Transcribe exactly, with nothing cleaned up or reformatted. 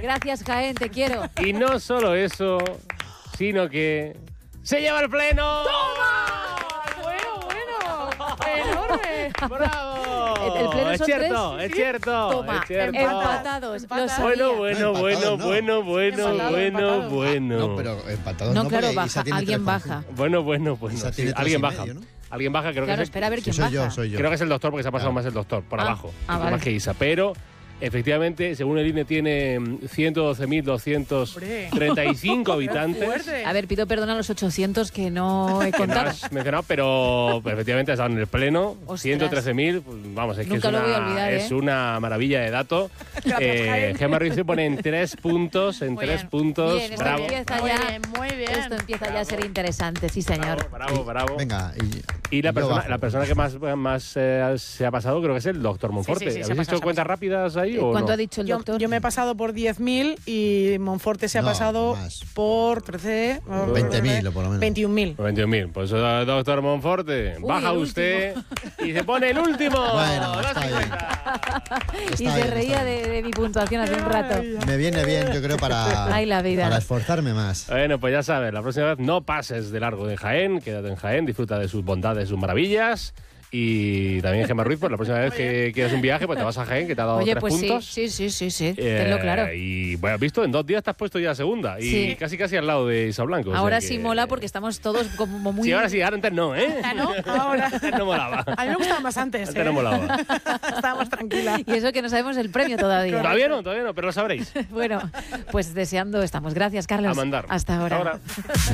Gracias, Jaén, te quiero. Y no solo eso, sino que se lleva el pleno. ¡Toma! Bueno, bueno. Enorme. ¡Bravo! El, el pleno es son cierto, tres. es cierto, Toma, es cierto. empatados. Lo Empatados. sabía. Bueno, bueno, No, bueno, empatados no. bueno, bueno, Empatados, bueno, empatados. bueno. No, pero empatados No, no, claro, porque baja, Isa tiene alguien tres coma baja. cinco. Bueno, bueno, bueno. Isa Sí, tiene tres alguien y baja. medio, ¿no? Alguien baja, creo Claro, que es, espera a ver Sí, quién soy baja. yo, soy yo. creo que es el doctor porque se ha pasado Claro. más el doctor, por Ah, abajo. ah, Más vale. que Isa, pero efectivamente, según el I N E, tiene ciento doce mil doscientos treinta y cinco habitantes. Fuerte. A ver, pido perdón a los ochocientos que no he Que no contado. has mencionado, pero efectivamente están en el pleno. Ostras. ciento trece mil, pues, vamos, es que Nunca es lo una, voy a olvidar, es ¿eh? una maravilla de dato. Gracias, Eh, Jaén. Gemma Ruiz se pone en tres puntos, en Muy tres bien. puntos. Bien, esto bravo. empieza Muy ya. bien, muy bien. Esto empieza ya a ser interesante, sí, señor. Bravo, bravo, bravo. Venga, y, Y la yo persona, bajo. la persona que más, más eh, se ha pasado creo que es el doctor Monforte. Sí, sí, sí, se ha ¿Habéis pasado, hecho se ha cuentas pasado. rápidas ahí o ¿Cuánto no? ha dicho el Yo, doctor? yo me he pasado por diez mil y Monforte se ha No, pasado más. por trece... veinte mil o por lo menos. veintiún mil. veintiún mil. Pues eh, doctor Monforte, Uy, baja el usted y se pone el último. Bueno, Dos está bien. cincuenta. y Está se bien, reía está de, de mi puntuación hace un rato. Me viene bien, yo creo, para, Ay, la vida. para esforzarme más. Bueno, pues ya sabes, la próxima vez no pases de largo de Jaén, quédate en Jaén, disfruta de sus bondades, sus maravillas. Y también Gemma Ruiz, pues la próxima vez que quieras un viaje, pues te vas a Jaén, que te ha dado Oye, tres pues sí, puntos. sí, sí, sí, sí, Eh, tenlo claro. Y bueno, has visto, en dos días te has puesto ya segunda. Y Sí. casi casi al lado de Isa Blanco. o sea Ahora que- sí mola porque estamos todos como muy... Sí, ahora sí, ahora antes no, ¿eh? Ah, ¿no? Ahora. Antes no molaba. A mí me gustaba más antes. Antes ¿eh? no molaba. Estábamos tranquilas. Y eso que no sabemos el premio todavía. Todavía no, todavía no, pero lo sabréis. Bueno, pues deseando estamos. Gracias, Carlos. A mandar. Hasta ahora. Hasta ahora.